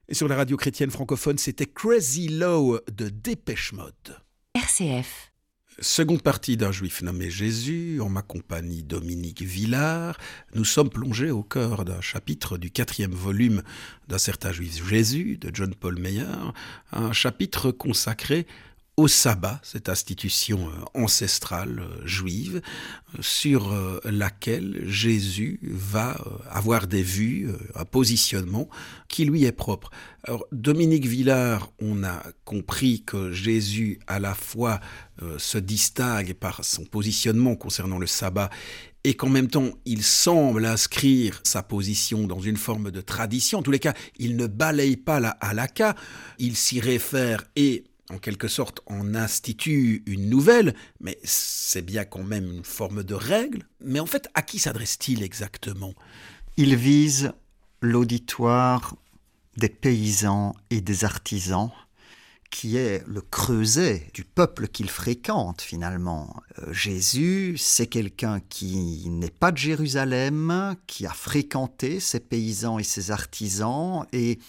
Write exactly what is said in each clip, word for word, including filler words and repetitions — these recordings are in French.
Et sur la radio chrétienne francophone, c'était Crazy Low de Dépêche Mode. R C F. Seconde partie d'un juif nommé Jésus, en ma compagnie Dominique Villard. Nous sommes plongés au cœur d'un chapitre du quatrième volume d'un certain juif Jésus, de John Paul Meyer, un chapitre consacré au sabbat, cette institution ancestrale juive, sur laquelle Jésus va avoir des vues, un positionnement qui lui est propre. Alors, Dominique Villard, on a compris que Jésus, à la fois, euh, se distingue par son positionnement concernant le sabbat et qu'en même temps, il semble inscrire sa position dans une forme de tradition. En tous les cas, il ne balaye pas la halakha, il s'y réfère et en quelque sorte, on institue une nouvelle, mais c'est bien quand même une forme de règle. Mais en fait, à qui s'adresse-t-il exactement ? Il vise l'auditoire des paysans et des artisans, qui est le creuset du peuple qu'il fréquente finalement. Euh, Jésus, c'est quelqu'un qui n'est pas de Jérusalem, qui a fréquenté ces paysans et ces artisans, et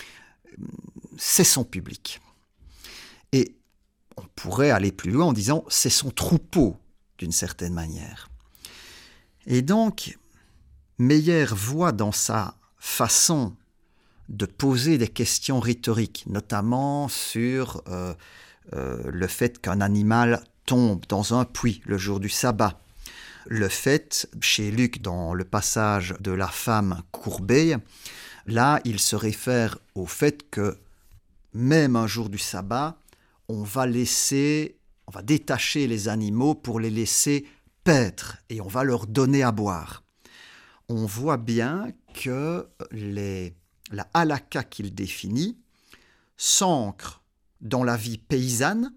c'est son public. Et on pourrait aller plus loin en disant c'est son troupeau d'une certaine manière. Et donc, Meyer voit dans sa façon de poser des questions rhétoriques, notamment sur euh, euh, le fait qu'un animal tombe dans un puits le jour du sabbat. Le fait, chez Luc, dans le passage de la femme courbée, là, il se réfère au fait que même un jour du sabbat, on va laisser, on va détacher les animaux pour les laisser paître et on va leur donner à boire. On voit bien que les, la halakha qu'il définit s'ancre dans la vie paysanne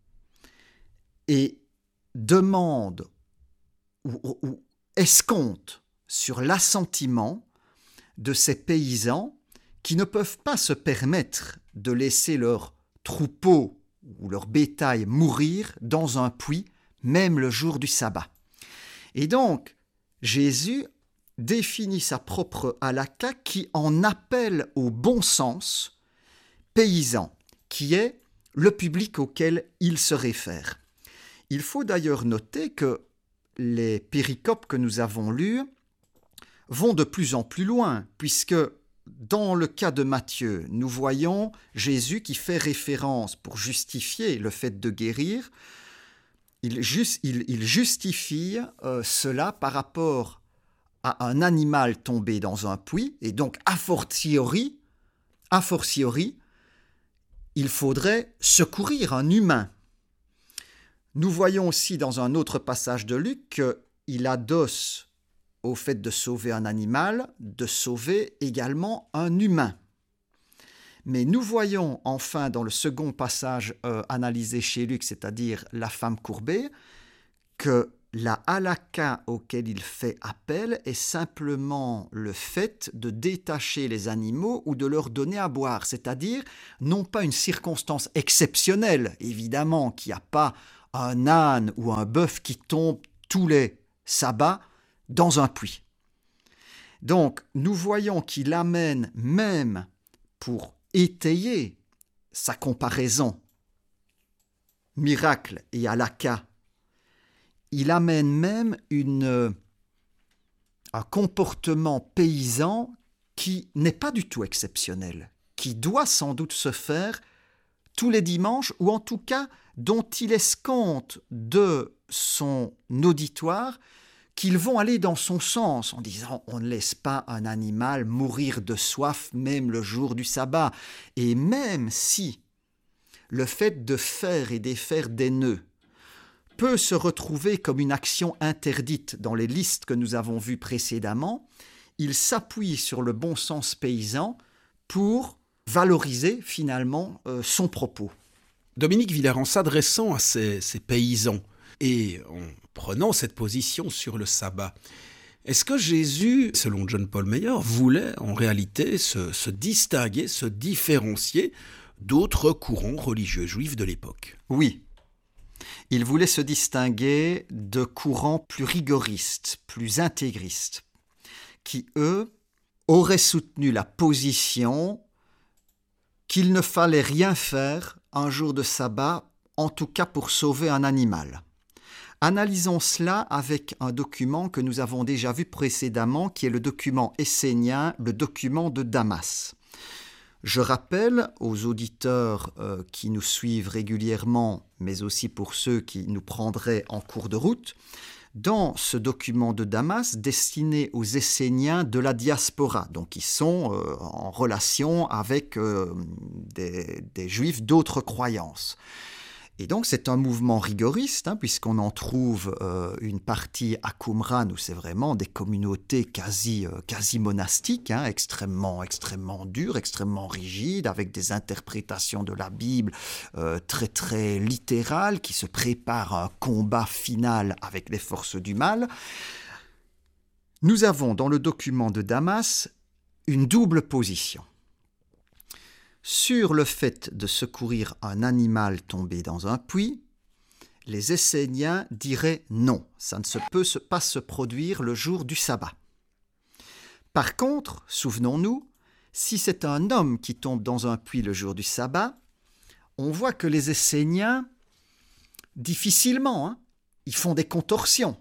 et demande ou, ou, ou escompte sur l'assentiment de ces paysans qui ne peuvent pas se permettre de laisser leur troupeau ou leur bétail mourir dans un puits, même le jour du sabbat. Et donc, Jésus définit sa propre halakha qui en appelle au bon sens paysan, qui est le public auquel il se réfère. Il faut d'ailleurs noter que les péricopes que nous avons lues vont de plus en plus loin, puisque dans le cas de Matthieu, nous voyons Jésus qui fait référence pour justifier le fait de guérir. Il, just, il, il justifie euh, cela par rapport à un animal tombé dans un puits, et donc a fortiori, a fortiori, il faudrait secourir un humain. Nous voyons aussi dans un autre passage de Luc qu'il adosse au fait de sauver un animal, de sauver également un humain. Mais nous voyons enfin dans le second passage euh, analysé chez Luc, c'est-à-dire la femme courbée, que la halakha auquel il fait appel est simplement le fait de détacher les animaux ou de leur donner à boire, c'est-à-dire non pas une circonstance exceptionnelle, évidemment, qu'il n'y a pas un âne ou un bœuf qui tombe tous les sabbats dans un puits. Donc, nous voyons qu'il amène même, pour étayer sa comparaison miracle et halakha, il amène même une, un comportement paysan qui n'est pas du tout exceptionnel, qui doit sans doute se faire tous les dimanches, ou en tout cas dont il escompte de son auditoire qu'ils vont aller dans son sens, en disant on ne laisse pas un animal mourir de soif même le jour du sabbat. Et même si le fait de faire et défaire des nœuds peut se retrouver comme une action interdite dans les listes que nous avons vues précédemment, il s'appuie sur le bon sens paysan pour valoriser finalement euh, son propos. Dominique Villard, en s'adressant à ces, ces paysans et en prenant cette position sur le sabbat, est-ce que Jésus, selon John Paul Meyer, voulait en réalité se, se distinguer, se différencier d'autres courants religieux juifs de l'époque ? Oui. Il voulait se distinguer de courants plus rigoristes, plus intégristes, qui, eux, auraient soutenu la position qu'il ne fallait rien faire un jour de sabbat, en tout cas pour sauver un animal. Analysons cela avec un document que nous avons déjà vu précédemment, qui est le document essénien, le document de Damas. Je rappelle aux auditeurs euh, qui nous suivent régulièrement, mais aussi pour ceux qui nous prendraient en cours de route, dans ce document de Damas destiné aux Esséniens de la diaspora, donc qui sont euh, en relation avec euh, des, des Juifs d'autres croyances. Et donc c'est un mouvement rigoriste, hein, puisqu'on en trouve euh, une partie à Qumran où c'est vraiment des communautés quasi, euh, quasi monastiques, hein, extrêmement, extrêmement dures, extrêmement rigides, avec des interprétations de la Bible euh, très très littérales, qui se préparent à un combat final avec les forces du mal. Nous avons dans le document de Damas une double position. Sur le fait de secourir un animal tombé dans un puits, les Esséniens diraient non, ça ne se peut pas se produire le jour du sabbat. Par contre, souvenons-nous, si c'est un homme qui tombe dans un puits le jour du sabbat, on voit que les Esséniens, difficilement, hein, ils font des contorsions.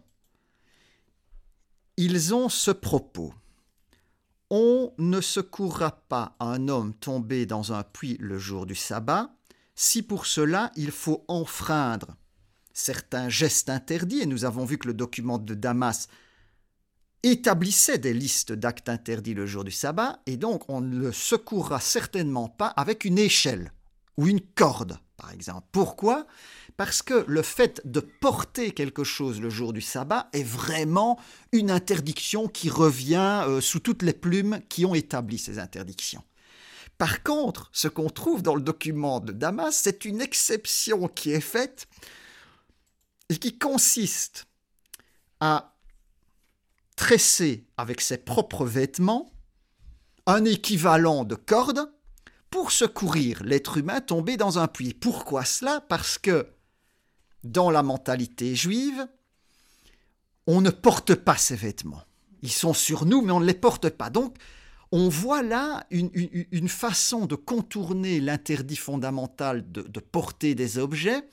Ils ont ce propos. On ne secourra pas un homme tombé dans un puits le jour du sabbat, si pour cela il faut enfreindre certains gestes interdits, et nous avons vu que le document de Damas établissait des listes d'actes interdits le jour du sabbat, et donc on ne le secourra certainement pas avec une échelle ou une corde, par exemple. Pourquoi ? Parce que le fait de porter quelque chose le jour du sabbat est vraiment une interdiction qui revient euh, sous toutes les plumes qui ont établi ces interdictions. Par contre, ce qu'on trouve dans le document de Damas, c'est une exception qui est faite et qui consiste à tresser avec ses propres vêtements un équivalent de corde pour secourir l'être humain tombé dans un puits. Pourquoi cela ? Parce que dans la mentalité juive, on ne porte pas ces vêtements. Ils sont sur nous, mais on ne les porte pas. Donc, on voit là une, une, une façon de contourner l'interdit fondamental de, de porter des objets,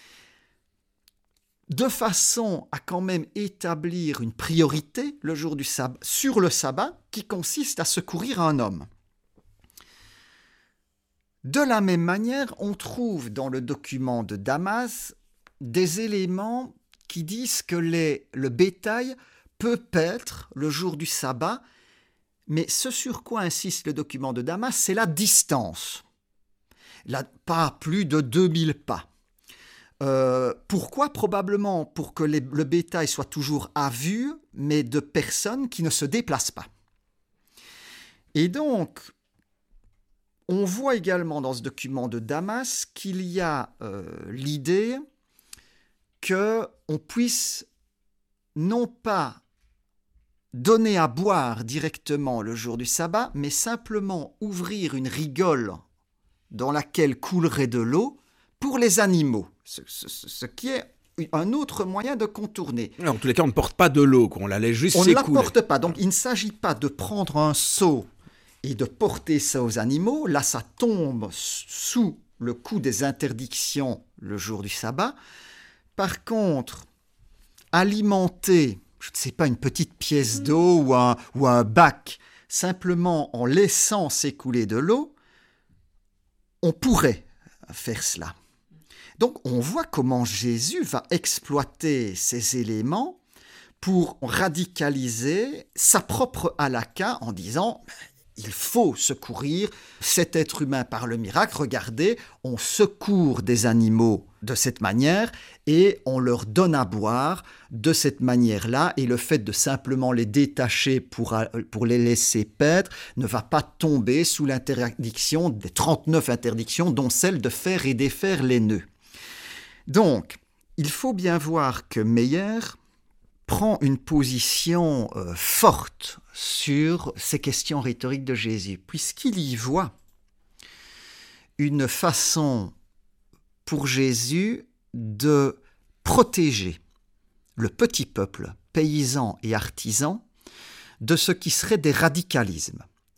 de façon à quand même établir une priorité le jour du sabbat, sur le sabbat, qui consiste à secourir un homme. De la même manière, on trouve dans le document de Damas des éléments qui disent que les, le bétail peut paître le jour du sabbat, mais ce sur quoi insiste le document de Damas, c'est la distance. Là, pas plus de deux mille pas. Euh, pourquoi ? Probablement pour que les, le bétail soit toujours à vue, mais de personnes qui ne se déplacent pas. Et donc, on voit également dans ce document de Damas qu'il y a euh, l'idée qu'on puisse non pas donner à boire directement le jour du sabbat, mais simplement ouvrir une rigole dans laquelle coulerait de l'eau pour les animaux, ce, ce, ce qui est un autre moyen de contourner. En tous les cas, on ne porte pas de l'eau, on la laisse juste on s'écouler. On ne la porte pas, donc il ne s'agit pas de prendre un seau et de porter ça aux animaux. Là, ça tombe sous le coup des interdictions le jour du sabbat. Par contre, alimenter, je ne sais pas, une petite pièce d'eau ou un, ou un bac, simplement en laissant s'écouler de l'eau, on pourrait faire cela. Donc, on voit comment Jésus va exploiter ces éléments pour radicaliser sa propre halakha en disant « il faut secourir cet être humain par le miracle. Regardez, on secourt des animaux de cette manière et on leur donne à boire de cette manière-là. Et le fait de simplement les détacher pour, pour les laisser paître ne va pas tomber sous l'interdiction des trente-neuf interdictions, dont celle de faire et défaire les nœuds. » Donc, il faut bien voir que Meyer prend une position euh, forte sur ces questions rhétoriques de Jésus, puisqu'il y voit une façon pour Jésus de protéger le petit peuple, paysans et artisans, de ce qui serait des radicalismes.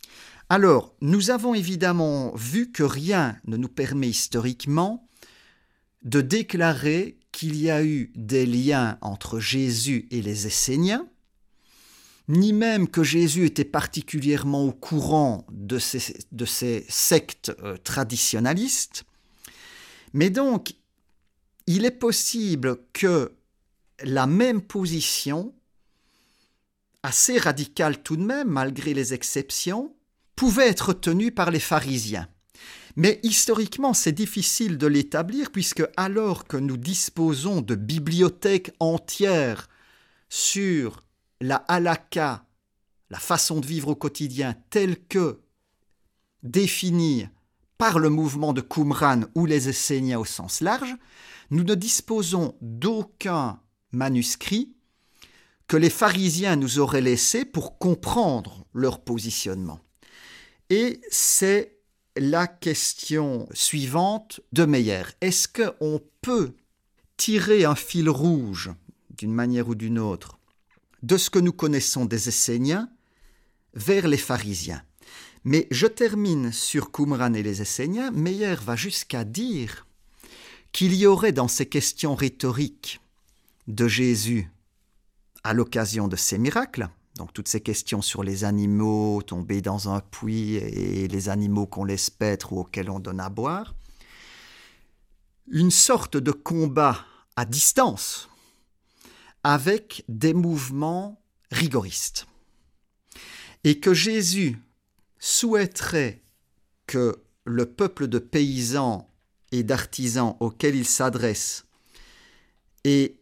Alors, nous avons évidemment vu que rien ne nous permet historiquement de déclarer qu'il y a eu des liens entre Jésus et les Esséniens, ni même que Jésus était particulièrement au courant de ces, de ces sectes euh, traditionnalistes. Mais donc, il est possible que la même position, assez radicale tout de même, malgré les exceptions, pouvait être tenue par les pharisiens. Mais historiquement, c'est difficile de l'établir, puisque alors que nous disposons de bibliothèques entières sur la halakha, la façon de vivre au quotidien, telle que définie par le mouvement de Qumran ou les Esséniens au sens large, nous ne disposons d'aucun manuscrit que les pharisiens nous auraient laissé pour comprendre leur positionnement. Et c'est la question suivante de Meyer. Est-ce qu'on peut tirer un fil rouge, d'une manière ou d'une autre, de ce que nous connaissons des Esséniens vers les pharisiens? Mais je termine sur Qumran et les Esséniens. Meyer va jusqu'à dire qu'il y aurait dans ces questions rhétoriques de Jésus à l'occasion de ces miracles, donc toutes ces questions sur les animaux tombés dans un puits et les animaux qu'on laisse paître ou auxquels on donne à boire, une sorte de combat à distance avec des mouvements rigoristes. Et que Jésus souhaiterait que le peuple de paysans et d'artisans auquel il s'adresse et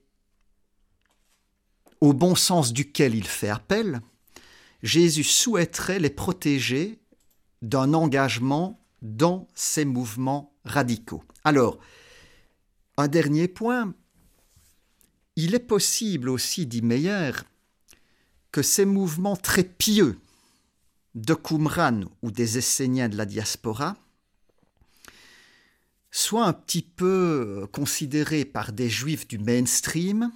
au bon sens duquel il fait appel, Jésus souhaiterait les protéger d'un engagement dans ces mouvements radicaux. Alors, un dernier point, il est possible aussi, dit Meyer, que ces mouvements très pieux de Qumran ou des Esséniens de la diaspora soient un petit peu considérés par des Juifs du mainstream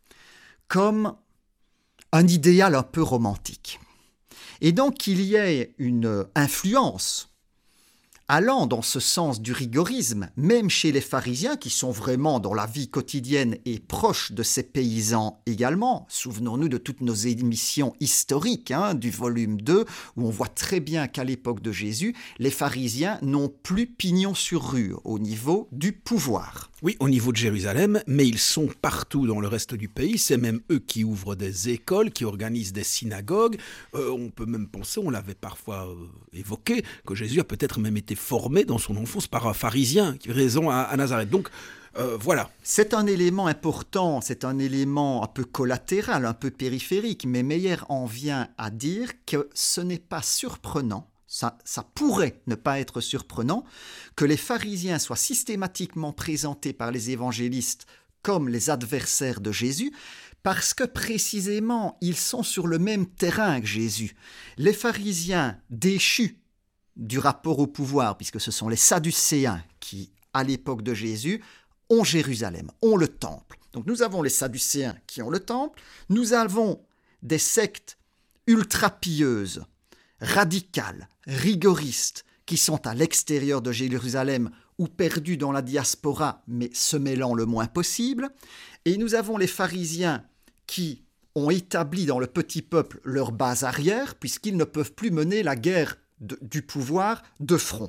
comme un idéal un peu romantique. Et donc qu'il y ait une influence allant dans ce sens du rigorisme, même chez les pharisiens qui sont vraiment dans la vie quotidienne et proches de ces paysans également. Souvenons-nous de toutes nos émissions historiques hein, du volume deux, où on voit très bien qu'à l'époque de Jésus, les pharisiens n'ont plus pignon sur rue au niveau du pouvoir. Oui, au niveau de Jérusalem, mais ils sont partout dans le reste du pays. C'est même eux qui ouvrent des écoles, qui organisent des synagogues. Euh, on peut même penser, on l'avait parfois euh, évoqué, que Jésus a peut-être même été formé dans son enfance par un pharisien qui avait raison à, à Nazareth. Donc, euh, voilà. C'est un élément important, c'est un élément un peu collatéral, un peu périphérique, mais Meyer en vient à dire que ce n'est pas surprenant, ça, ça pourrait ne pas être surprenant, que les pharisiens soient systématiquement présentés par les évangélistes comme les adversaires de Jésus, parce que précisément, ils sont sur le même terrain que Jésus. Les pharisiens déchus du rapport au pouvoir, puisque ce sont les Sadducéens qui, à l'époque de Jésus, ont Jérusalem, ont le temple. Donc nous avons les Sadducéens qui ont le temple, nous avons des sectes ultra-pieuses, radicales, rigoristes, qui sont à l'extérieur de Jérusalem ou perdus dans la diaspora, mais se mêlant le moins possible. Et nous avons les pharisiens qui ont établi dans le petit peuple leur base arrière, puisqu'ils ne peuvent plus mener la guerre de, du pouvoir de front.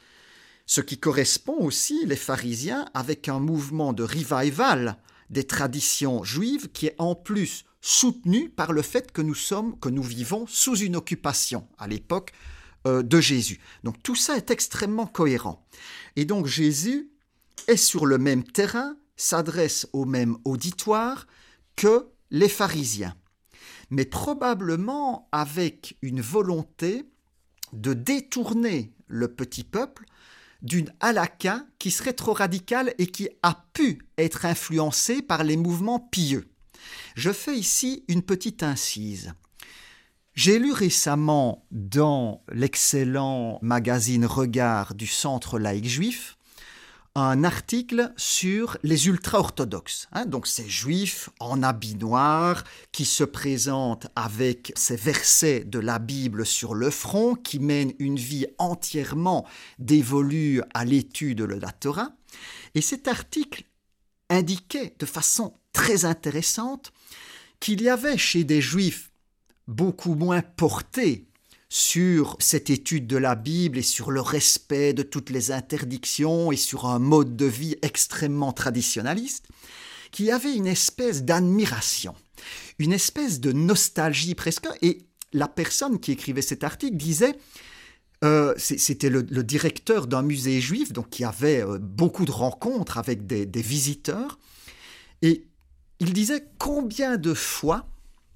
Ce qui correspond aussi, les pharisiens, avec un mouvement de revival des traditions juives qui est en plus soutenu par le fait que nous sommes, que nous vivons sous une occupation à l'époque euh, de Jésus. Donc tout ça est extrêmement cohérent. Et donc Jésus est sur le même terrain, s'adresse au même auditoire que les pharisiens, mais probablement avec une volonté de détourner le petit peuple d'une halakha qui serait trop radicale et qui a pu être influencée par les mouvements pieux. Je fais ici une petite incise. J'ai lu récemment dans l'excellent magazine Regard du Centre laïque juif un article sur les ultra-orthodoxes. Hein, donc ces juifs en habit noir qui se présentent avec ces versets de la Bible sur le front, qui mènent une vie entièrement dévolue à l'étude de la Torah. Et cet article indiquait de façon très intéressante qu'il y avait chez des juifs beaucoup moins portés sur cette étude de la Bible et sur le respect de toutes les interdictions et sur un mode de vie extrêmement traditionnaliste, qu'il y avait une espèce d'admiration, une espèce de nostalgie presque. Et la personne qui écrivait cet article disait, euh, c'était le, le directeur d'un musée juif, donc qui avait euh, beaucoup de rencontres avec des, des visiteurs, et il disait combien de fois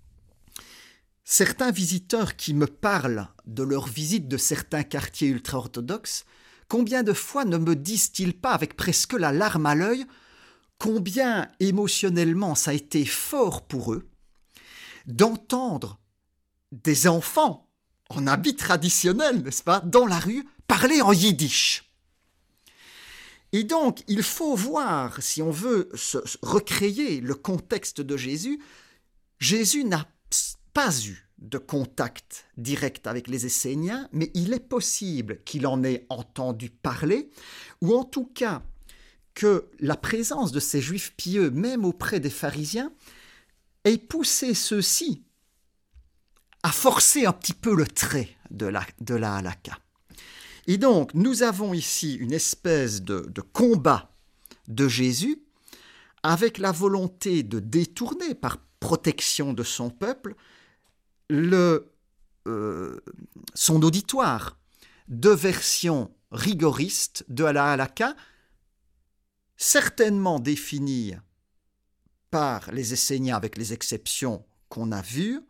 certains visiteurs qui me parlent de leur visite de certains quartiers ultra-orthodoxes, combien de fois ne me disent-ils pas, avec presque la larme à l'œil, combien émotionnellement ça a été fort pour eux d'entendre des enfants en habit traditionnel, n'est-ce pas, dans la rue, parler en yiddish. Et donc, il faut voir, si on veut se, se recréer le contexte de Jésus, Jésus n'a pas eu de contact direct avec les Esséniens, mais il est possible qu'il en ait entendu parler, ou en tout cas que la présence de ces Juifs pieux, même auprès des pharisiens, ait poussé ceux-ci à forcer un petit peu le trait de la, de la halakha. Et donc, nous avons ici une espèce de, de combat de Jésus avec la volonté de détourner, par protection de son peuple, le, euh, son auditoire de versions rigoristes de la halakha, certainement définies par les Esséniens avec les exceptions qu'on a vues,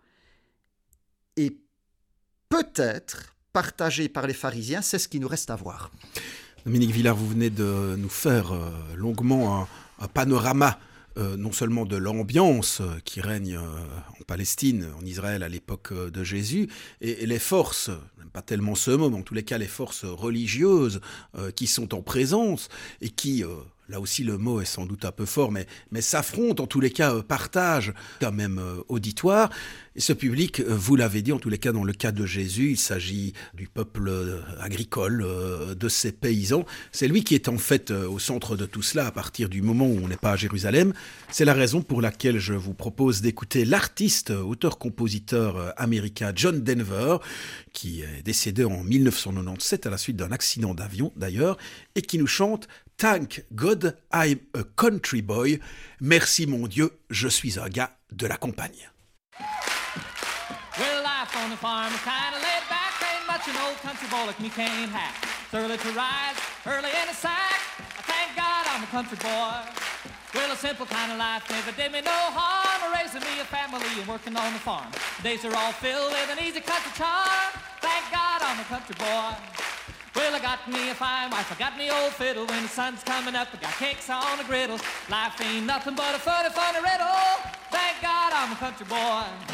et peut-être partagées par les pharisiens. C'est ce qui nous reste à voir. Dominique Villard, vous venez de nous faire euh, longuement un, un panorama Euh, non seulement de l'ambiance euh, qui règne euh, en Palestine, en Israël à l'époque euh, de Jésus, et, et les forces, j'aime pas tellement ce mot, mais en tous les cas les forces religieuses euh, qui sont en présence et qui, euh, là aussi le mot est sans doute un peu fort, mais, mais s'affrontent, en tous les cas euh, partagent un même euh, auditoire. Et ce public, euh, vous l'avez dit, en tous les cas dans le cas de Jésus, il s'agit du peuple euh, agricole, euh, de ces paysans. C'est lui qui est en fait euh, au centre de tout cela à partir du moment où on n'est pas à Jérusalem. C'est la raison pour laquelle je vous propose d'écouter l'artiste, auteur-compositeur euh, américain John Denver, qui est décédé en dix-neuf cent quatre-vingt-dix-sept à la suite d'un accident d'avion d'ailleurs, et qui nous chante « Thank God I'm a country boy ». Merci mon Dieu, je suis un gars de la campagne. Well, life on the farm is kind of laid back. Ain't much an old country boy like me can't hack. It's early to rise, early in the sack. I thank God I'm a country boy. Well, a simple kind of life never did me no harm. Raising me a family and working on the farm. Days are all filled with an easy country charm. Thank God I'm a country boy. Well, I got me a fine wife, I got me old fiddle. When the sun's coming up, I got cakes on the griddle. Life ain't nothing but a funny, funny riddle. Thank God I'm a country boy.